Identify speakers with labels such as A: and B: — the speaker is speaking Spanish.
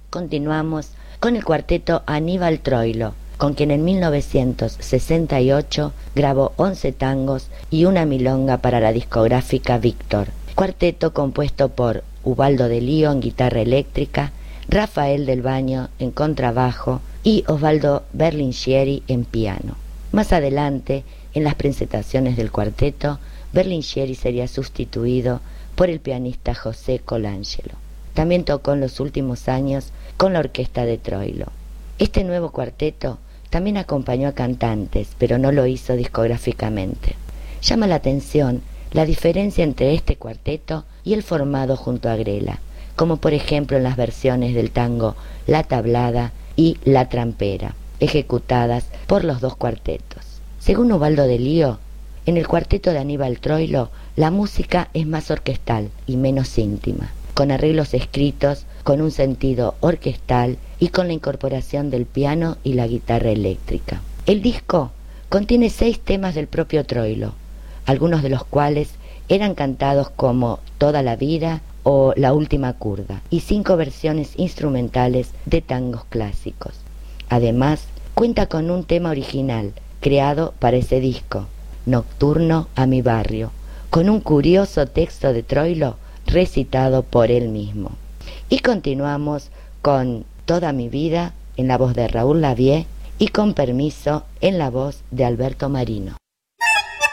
A: Continuamos con el cuarteto Aníbal Troilo, con quien en 1968 grabó 11 tangos y una milonga para la discográfica Víctor. Cuarteto compuesto por Ubaldo de Lío en guitarra eléctrica, Rafael del Baño en contrabajo y Osvaldo Berlingieri en piano. Más adelante, en las presentaciones del cuarteto, Berlingieri sería sustituido por el pianista José Colangelo. También tocó en los últimos años con la orquesta de Troilo. Este nuevo cuarteto también acompañó a cantantes, pero no lo hizo discográficamente. Llama la atención la diferencia entre este cuarteto y el formado junto a Grela, como por ejemplo en las versiones del tango La Tablada y La Trampera, ejecutadas por los dos cuartetos. Según Ubaldo de Lío, en el cuarteto de Aníbal Troilo la música es más orquestal y menos íntima, con arreglos escritos, con un sentido orquestal y con la incorporación del piano y la guitarra eléctrica. El disco contiene 6 temas del propio Troilo, algunos de los cuales eran cantados como Toda la vida o La última curda, y 5 versiones instrumentales de tangos clásicos. Además, cuenta con un tema original creado para ese disco, Nocturno a mi barrio, con un curioso texto de Troilo recitado por él mismo. Y continuamos con Toda mi vida en la voz de Raúl Lavie y Con permiso en la voz de Alberto Marino.